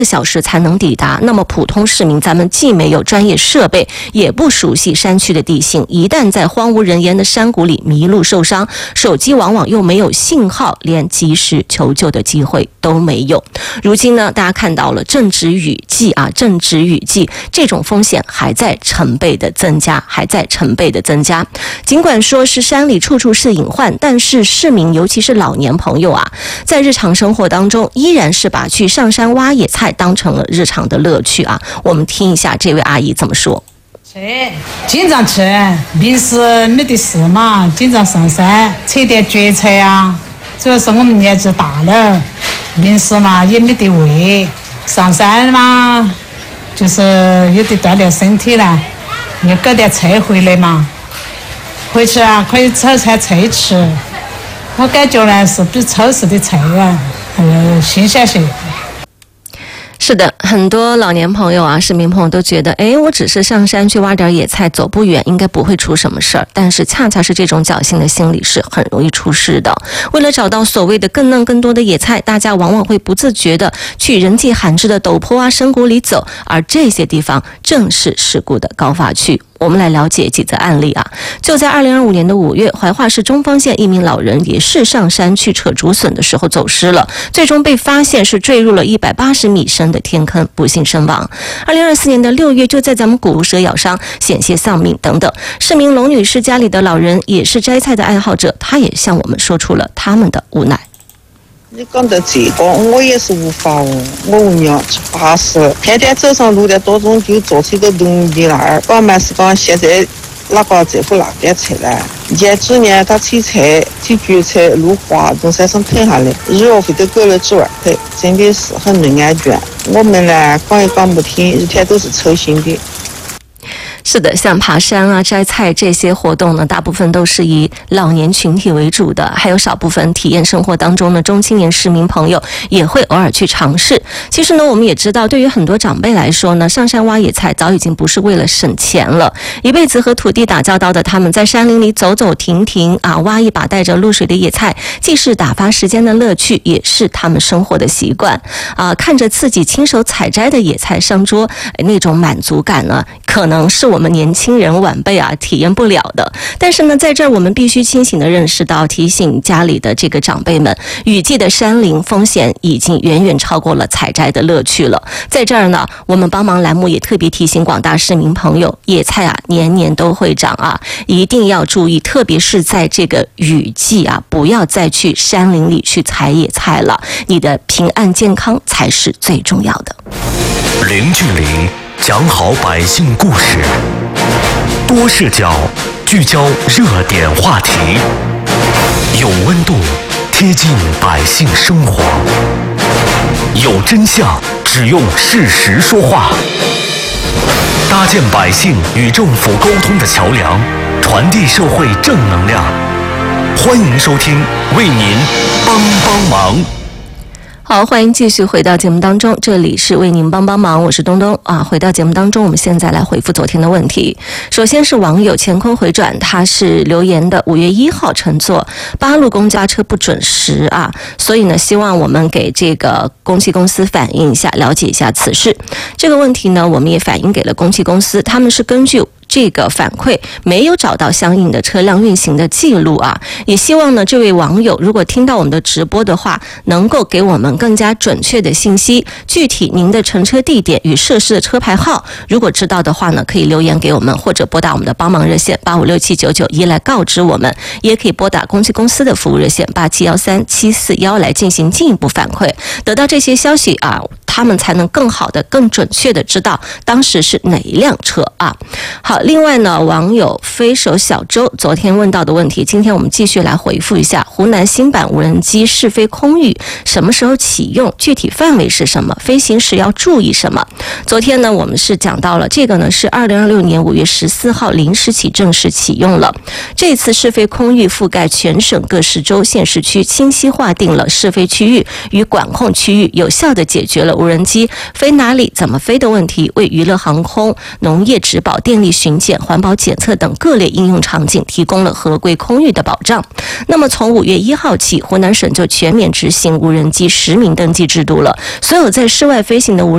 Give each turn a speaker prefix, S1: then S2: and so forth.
S1: 小时才能抵达。那么普通市民，咱们既没有专业设备，也不熟悉山区的地形，一旦在荒无人烟的山谷里迷路受伤，手机往往又没有信号，连及时求救的机会都没有。如今呢，大家看到了正值雨季啊，正值雨季，这种风险还在成倍的增加，尽管说是山里处处是隐患，但是市民尤其是老年朋友啊，在日常生活当中依然是把去上山挖野菜当成了日常的乐趣啊。我们听一下这位阿姨怎么说。
S2: 经常去，平时没得事嘛，经常上山采点蕨菜啊。主要是我们年纪大了，平时嘛也没得胃，上山嘛就是有得锻炼身体了，也割点菜回来嘛，回去啊可以炒菜吃。我感觉呢是比超市的菜啊新鲜些。
S1: 是的，很多老年朋友啊，市民朋友都觉得，我只是上山去挖点野菜，走不远，应该不会出什么事儿。但是恰恰是这种侥幸的心理是很容易出事的。为了找到所谓的更嫩更多的野菜，大家往往会不自觉的去人迹罕至的陡坡啊、深谷里走，而这些地方正是事故的高发区。我们来了解几则案例啊。就在2025年的5月，怀化市中方县一名老人也是上山去扯竹笋的时候走失了，最终被发现是坠入了180米深的天坑，不幸身亡。2024年的6月，就在咱们骨蛇咬伤，险些丧命等等。市民龙女士家里的老人也是摘菜的爱好者，她也向我们说出了他们的无奈。
S3: 你讲到这个，我也是无法哦。我娘80，天天早上6点多钟就坐起个轮椅那儿，讲嘛是讲现在哪个政府拿点菜呢？前几年他采菜、采蕨菜、路滑从山上啃下来，医药费都给了几万块，真的是很没安全。我们呢讲也讲不听，一天都是操心的。
S1: 是的，像爬山啊、摘菜这些活动呢，大部分都是以老年群体为主的，还有少部分体验生活当中的中青年市民朋友也会偶尔去尝试。其实呢，我们也知道，对于很多长辈来说呢，上山挖野菜早已经不是为了省钱了，一辈子和土地打交道的他们，在山林里走走停停啊，挖一把带着露水的野菜，既是打发时间的乐趣，也是他们生活的习惯啊。看着自己亲手采摘的野菜上桌，那种满足感呢，可能是我们年轻人晚辈啊体验不了的。但是呢，在这儿我们必须清醒地认识到，提醒家里的这个长辈们，雨季的山林风险已经远远超过了采摘的乐趣了。在这儿呢，我们帮忙栏目也特别提醒广大市民朋友，野菜啊年年都会长啊，一定要注意，特别是在这个雨季啊，不要再去山林里去采野菜了，你的平安健康才是最重要的。
S4: 零距离讲好百姓故事，多视角聚焦热点话题，有温度贴近百姓生活，有真相只用事实说话，搭建百姓与政府沟通的桥梁，传递社会正能量。欢迎收听，为您帮帮忙。
S1: 好，欢迎继续回到节目当中，这里是为您帮帮忙，我是东东啊。回到节目当中，我们现在来回复昨天的问题。首先是网友乾坤回转，他是留言的5月1号乘坐8路公交车不准时啊，所以呢，希望我们给这个公汽公司反映一下，了解一下此事。这个问题呢，我们也反映给了公汽公司，他们是根据这个反馈没有找到相应的车辆运行的记录啊，也希望呢这位网友如果听到我们的直播的话，能够给我们更加准确的信息，具体您的乘车地点与涉事的车牌号，如果知道的话呢，可以留言给我们，或者拨打我们的帮忙热线856799来告知我们，也可以拨打公汽公司的服务热线8713-741来进行进一步反馈。得到这些消息啊，他们才能更好的、更准确的知道当时是哪一辆车啊。好，另外呢，网友飞手小周昨天问到的问题，今天我们继续来回复一下。湖南新版无人机试飞空域什么时候启用？具体范围是什么？飞行时要注意什么？昨天呢，我们是讲到了这个呢，是2026年5月14号0时起正式启用了。这次试飞空域覆盖全省各市州县市区，清晰划定了试飞区域与管控区域，有效地解决了无人人机飞哪里、怎么飞的问题，为娱乐、航空、农业、植保、电力巡检、环保检测等各类应用场景提供了合规空域的保障。那么从5月1号起，湖南省就全面执行无人机实名登记制度了。所有在室外飞行的无人